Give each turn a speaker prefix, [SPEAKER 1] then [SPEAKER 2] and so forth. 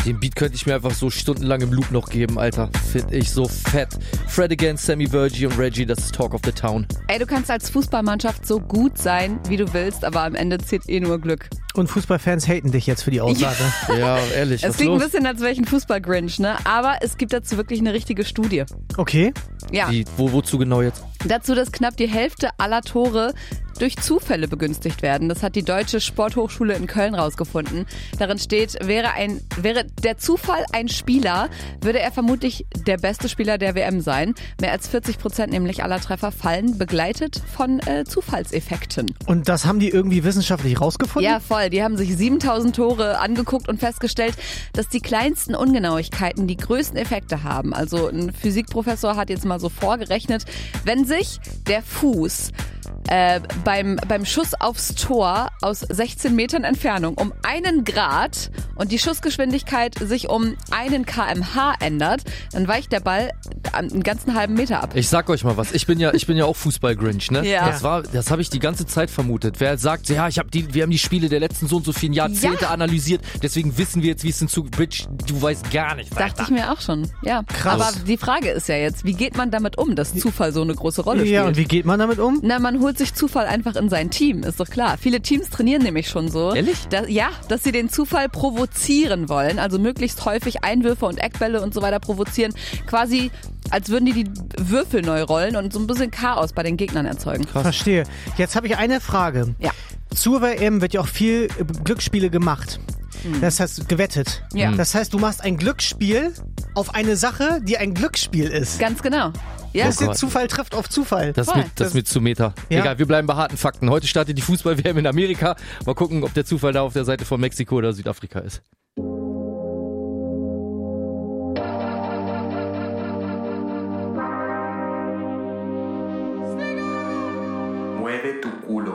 [SPEAKER 1] Den Beat könnte ich mir einfach so stundenlang im Loop noch geben, Alter. Find ich so fett. Fred against Sammy Virgie und Reggie, das ist Talk of the Town.
[SPEAKER 2] Ey, du kannst als Fußballmannschaft so gut sein, wie du willst, aber am Ende zählt nur Glück.
[SPEAKER 3] Und Fußballfans haten dich jetzt für die Aussage.
[SPEAKER 1] Ja, ehrlich,
[SPEAKER 2] Es
[SPEAKER 1] was
[SPEAKER 2] klingt
[SPEAKER 1] los?
[SPEAKER 2] ein bisschen, als wäre ich ein Fußball-Grinch, ne? Aber es gibt dazu wirklich eine richtige Studie.
[SPEAKER 3] Okay.
[SPEAKER 2] Ja.
[SPEAKER 1] Wozu genau jetzt?
[SPEAKER 2] Dazu, dass knapp die Hälfte aller Tore durch Zufälle begünstigt werden. Das hat die Deutsche Sporthochschule in Köln rausgefunden. Darin steht, wäre der Zufall ein Spieler, würde er vermutlich der beste Spieler der WM sein. Mehr als 40% nämlich aller Treffer fallen begleitet von Zufallseffekten.
[SPEAKER 3] Und das haben die irgendwie wissenschaftlich rausgefunden?
[SPEAKER 2] Ja, voll. Die haben sich 7000 Tore angeguckt und festgestellt, dass die kleinsten Ungenauigkeiten die größten Effekte haben. Also ein Physikprofessor hat jetzt mal so vorgerechnet, wenn sich der Fuß beim Schuss aufs Tor aus 16 Metern Entfernung um 1 Grad und die Schussgeschwindigkeit sich um 1 km/h ändert, dann weicht der Ball einen ganzen halben Meter ab.
[SPEAKER 1] Ich sag euch mal was, ich bin ja auch Fußball-Grinch, ne?
[SPEAKER 2] Ja.
[SPEAKER 1] Das habe ich die ganze Zeit vermutet. Wer sagt, ja, wir haben die Spiele der letzten so und so vielen Jahrzehnte analysiert, deswegen wissen wir jetzt, wie es in Zukunft. Bitch, du weißt gar nichts.
[SPEAKER 2] Dachte ich mir auch schon, ja.
[SPEAKER 3] Krass.
[SPEAKER 2] Aber die Frage ist ja jetzt, wie geht man damit um, dass Zufall so eine große Rolle spielt?
[SPEAKER 3] Ja, und wie geht man damit um?
[SPEAKER 2] Na, man holt sich Zufall einfach in sein Team, ist doch klar. Viele Teams trainieren nämlich schon so.
[SPEAKER 1] Ehrlich?
[SPEAKER 2] Dass sie den Zufall provozieren wollen, also möglichst häufig Einwürfe und Eckbälle und so weiter provozieren. Quasi, als würden die Würfel neu rollen und so ein bisschen Chaos bei den Gegnern erzeugen.
[SPEAKER 1] Krass.
[SPEAKER 3] Verstehe. Jetzt habe ich eine Frage.
[SPEAKER 2] Ja.
[SPEAKER 3] Zur WM wird ja auch viel Glücksspiele gemacht. Das heißt, gewettet.
[SPEAKER 2] Ja.
[SPEAKER 3] Das heißt, du machst ein Glücksspiel auf eine Sache, die ein Glücksspiel ist.
[SPEAKER 2] Ganz genau. Ja.
[SPEAKER 3] Das hier
[SPEAKER 1] Gott.
[SPEAKER 3] Zufall trifft auf Zufall.
[SPEAKER 1] Das
[SPEAKER 2] Voll.
[SPEAKER 1] ist mit zu Meta.
[SPEAKER 3] Ja.
[SPEAKER 1] Egal, wir bleiben bei harten Fakten. Heute startet die Fußball-WM in Amerika. Mal gucken, ob der Zufall da auf der Seite von Mexiko oder Südafrika ist.
[SPEAKER 4] Mueve tu culo.